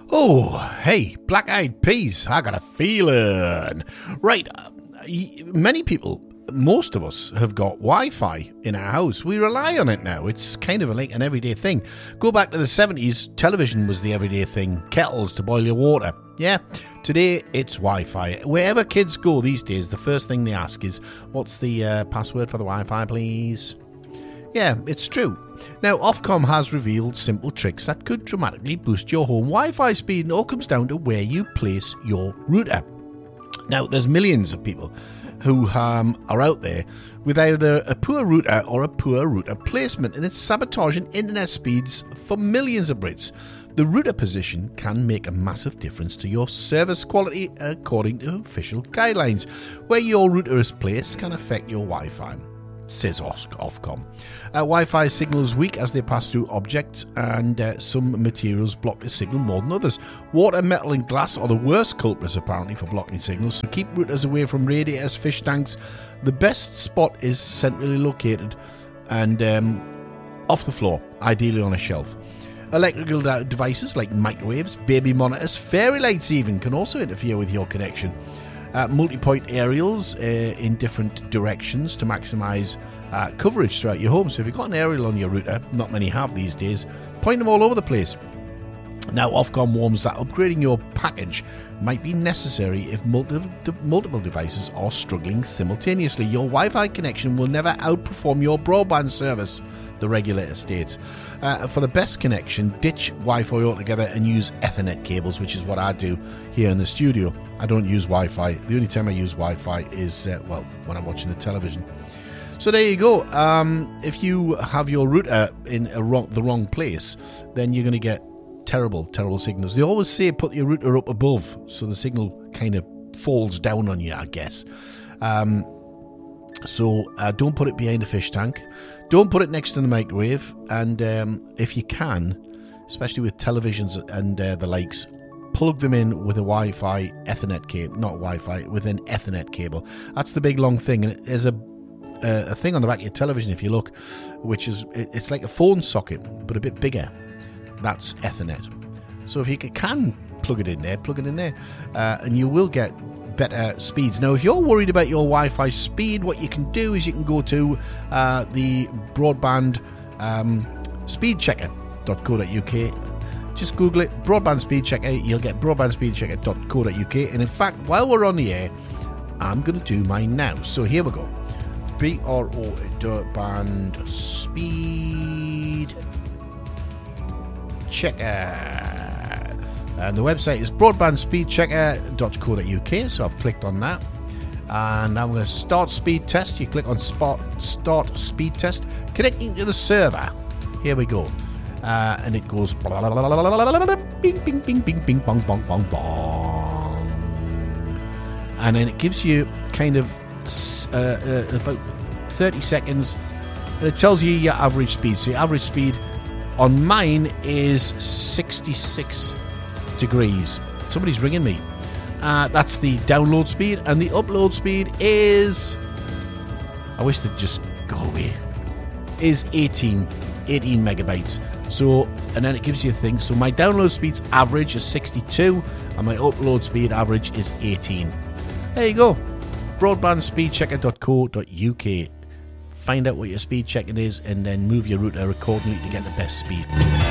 Oh, hey, Black Eyed Peas, I got a feeling. Right, many people, most of us, have got Wi-Fi in our house. We rely on it now. It's kind of like an everyday thing. Go back to the 70s, television was the everyday thing. Kettles to boil your water. Yeah, today it's Wi-Fi. Wherever kids go these days, the first thing they ask is, what's the password for the Wi-Fi, please? Yeah, it's true. Now, Ofcom has revealed simple tricks that could dramatically boost your home Wi-Fi speed, and it all comes down to where you place your router. Now, there's millions of people who are out there with either a poor router or a poor router placement, and it's sabotaging internet speeds for millions of Brits. The router position can make a massive difference to your service quality according to official guidelines. Where your router is placed can affect your Wi-Fi, says Ofcom. Wi-Fi signals weak as they pass through objects, and some materials block the signal more than others. Water, metal and glass are the worst culprits apparently for blocking signals, so keep routers away from radiators, fish tanks. The best spot is centrally located and off the floor, ideally on a shelf. Electrical devices like microwaves, baby monitors, fairy lights even can also interfere with your connection. Multi-point aerials in different directions to maximise coverage throughout your home. So if you've got an aerial on your router, not many have these days, point them all over the place. Now, Ofcom warns that upgrading your package might be necessary if multiple devices are struggling simultaneously. Your Wi-Fi connection will never outperform your broadband service, the regulator states. For the best connection, ditch Wi-Fi altogether and use Ethernet cables, which is what I do here in the studio. I don't use Wi-Fi. The only time I use Wi-Fi is, when I'm watching the television. So there you go. If you have your router in the wrong place, then you're going to get terrible signals. They always say put your router up above so the signal kind of falls down on you, I guess. So don't put it behind a fish tank. Don't put it next to the microwave. And if you can, especially with televisions and the likes, plug them in with a Wi-Fi Ethernet cable, not Wi-Fi, with an Ethernet cable. That's the big long thing. And there's a thing on the back of your television, if you look, which is, it's like a phone socket, but a bit bigger. That's Ethernet. So if you can plug it in there, and you will get better speeds. Now, if you're worried about your Wi-Fi speed, what you can do is you can go to the broadband speedchecker.co.uk. Just Google it, broadband speed checker. You'll get broadbandspeedchecker.co.uk. And in fact, while we're on the air, I'm going to do mine now. So here we go. Broadband speed checker. And the website is broadbandspeedchecker.co.uk. So I've clicked on that. And now I'm going to start speed test. You click on start speed test. Connecting to the server. Here we go. And it goes bing, bing, bing, bing, bing, bong, bong, bong, bong. And then it gives you kind of about 30 seconds. And it tells you your average speed. So your average speed on mine is 66 degrees. Somebody's ringing me. That's the download speed, and the upload speed is, I wish they'd just go away, is 18 megabytes. So, and then it gives you a thing. So my download speed's average is 62 and my upload speed average is 18. There you go. broadbandspeedchecker.co.uk. Find out what your speed checking is and then move your router accordingly to get the best speed.